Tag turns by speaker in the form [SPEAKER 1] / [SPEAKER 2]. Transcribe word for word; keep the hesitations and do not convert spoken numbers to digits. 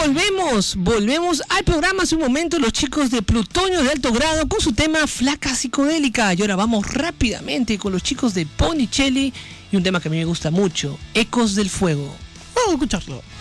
[SPEAKER 1] volvemos, volvemos al programa. Hace un momento los chicos de Plutonio de Alto Grado con su tema Flaca Psicodélica. Y ahora vamos rápidamente con los chicos de Ponicelli y un tema que a mí me gusta mucho, Ecos del Fuego.
[SPEAKER 2] Vamos a escucharlo.